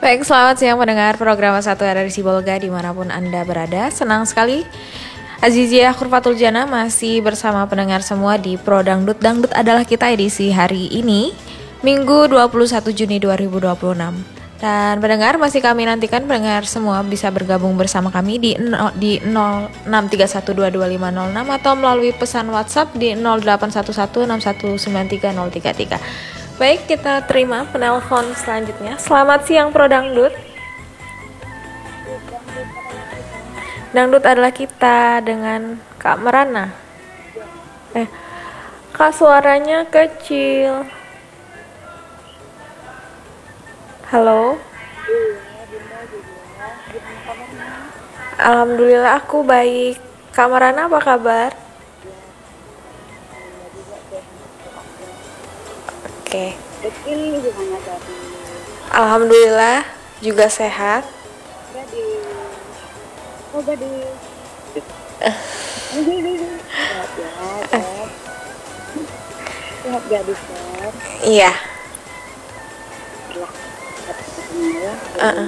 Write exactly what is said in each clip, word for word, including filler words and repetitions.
Baik, selamat siang pendengar program satu R R I Sibolga dimanapun Anda berada. Senang sekali Azizia Khurfatul Jana masih bersama pendengar semua di Pro Dangdut. Dangdut adalah kita edisi hari ini, Minggu dua puluh satu Juni dua ribu dua puluh enam. Dan pendengar masih kami nantikan pendengar semua bisa bergabung bersama kami di di nol enam tiga satu dua dua lima nol enam atau melalui pesan WhatsApp di nol delapan satu satu enam satu sembilan tiga nol tiga tiga. Baik, kita terima penelpon selanjutnya. Selamat siang Pro Dangdut. Dangdut adalah kita dengan Kak Merana. Eh, Kak suaranya kecil. Halo. Alhamdulillah aku baik. Kak Merana apa kabar? Oke. Alhamdulillah juga sehat. Oh, gadis. Sehat gadis kan? Iya. Uh-uh.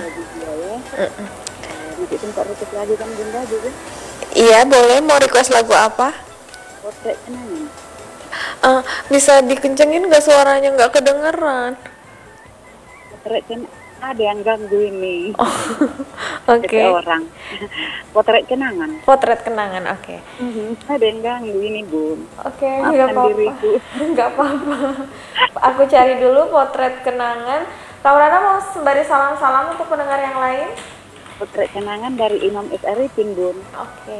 Nanti tempat request lagi kan Bunda juga? Iya, boleh. Mau request lagu apa? Potret kenangan. Uh, bisa dikencengin gak suaranya, gak kedengeran? Potret kenangan. Ada yang ganggu ini. Oh, oke. Okay. Orang. Potret kenangan. Potret kenangan, oke. Okay. Mm-hmm. Ada yang ganggu ini, Bun. Oke, okay, nggak apa-apa. Nggak apa-apa. Aku cari dulu potret kenangan. Taurana mau sembari salam-salam untuk pendengar yang lain. Potret kenangan dari Imam S. Arifin, Bun. Oke. Okay.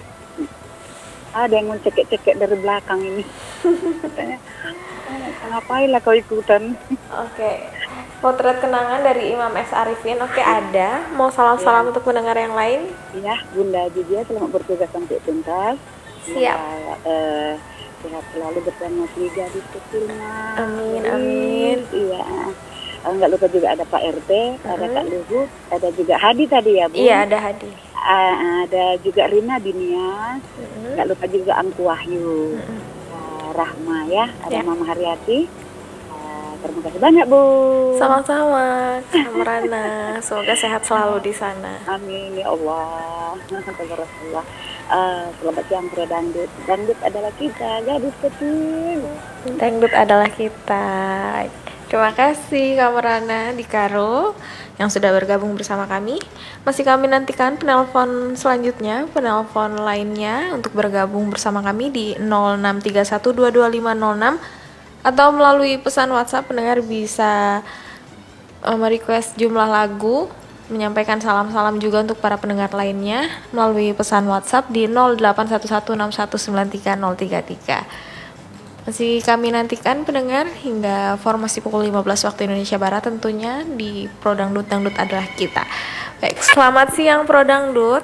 Ada yang mencekek-cekek dari belakang ini. Katanya, ngapain lah kau ikutan? Oke. Okay. Potret kenangan dari Imam S. Arifin. Oke, okay, ada. Mau salam-salam ya untuk pendengar yang lain? Iya, Bunda juga selamat bertugas sampai tuntas. Siap. Ya, eh, sehat selalu bersama tiga di kecilnya. Amin, amin. Iya. Enggak lupa juga ada Pak R T, mm-hmm. ada Kak Luhut, ada juga Hadi tadi ya, Bu? Iya, ada Hadi. Uh, ada juga Rina Dinia, mm-hmm. enggak lupa juga Angku Wahyu, mm-hmm. uh, Rahma ya, ada yeah. Mama Haryati. Terima kasih banyak, Bu. Sama-sama, Kak Merana. Semoga sehat selalu di sana. Amin ya Allah. Alhamdulillah. Uh, selamat siang Pro Dangdut. Dangdut adalah kita, gadis kecil. Dangdut adalah kita. Terima kasih Kak Merana di Karo yang sudah bergabung bersama kami. Masih kami nantikan penelpon selanjutnya, penelpon lainnya untuk bergabung bersama kami di nol enam tiga satu dua dua lima nol enam atau melalui pesan WhatsApp pendengar bisa uh, merequest jumlah lagu, menyampaikan salam-salam juga untuk para pendengar lainnya melalui pesan WhatsApp di nol delapan satu satu enam satu sembilan tiga nol tiga tiga. Masih kami nantikan pendengar hingga formasi pukul lima belas waktu Indonesia Barat tentunya di Pro Dangdut. Dangdut adalah kita. Baik, selamat siang Pro Dangdut.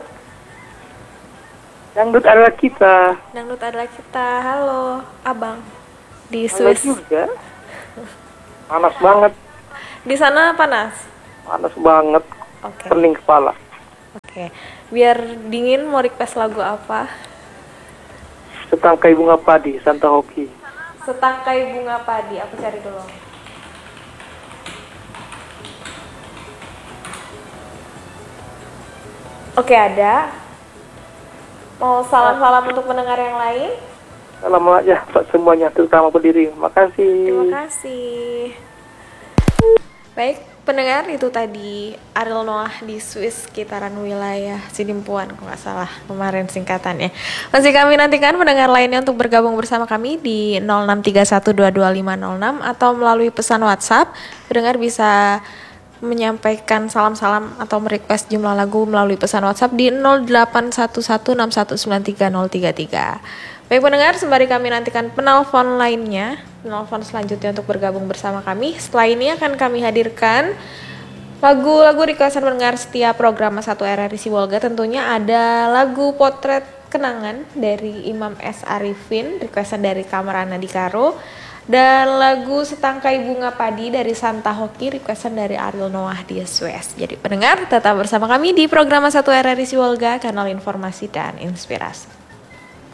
Dangdut adalah kita. Dangdut adalah kita. Halo, Abang. Di Swiss juga. Panas banget. Di sana panas? Panas banget. Oke. Okay. Pening kepala. Oke. Okay. Biar dingin mau request lagu apa? Setangkai bunga padi, Santa Hoki. Setangkai bunga padi, aku cari dulu. Oke, okay, ada. Mau salam-salam untuk pendengar yang lain? Salam aja buat semuanya, terutama berdiri. Makasih. Terima kasih. Baik, pendengar, itu tadi Ariel Noah di Swiss, sekitaran wilayah Sidimpuan, kalau nggak salah kemarin singkatannya. Masih kami nantikan pendengar lainnya untuk bergabung bersama kami di nol enam tiga satu dua dua lima nol enam atau melalui pesan WhatsApp. Pendengar bisa menyampaikan salam-salam atau merequest jumlah lagu melalui pesan WhatsApp di nol delapan satu satu enam satu sembilan tiga nol tiga tiga. Baik pendengar, sembari kami nantikan penelpon lainnya, penelpon selanjutnya untuk bergabung bersama kami. Setelah ini akan kami hadirkan lagu-lagu requestan pendengar setiap program satu R R I Sibolga. Tentunya ada lagu Potret Kenangan dari Imam S. Arifin, requestan dari Kak Merana di Karo. Dan lagu Setangkai Bunga Padi dari Santa Hoki, requestan dari Ariel Noah di Swiss. Jadi pendengar, tetap bersama kami di program satu R R I Sibolga, kanal informasi dan inspirasi.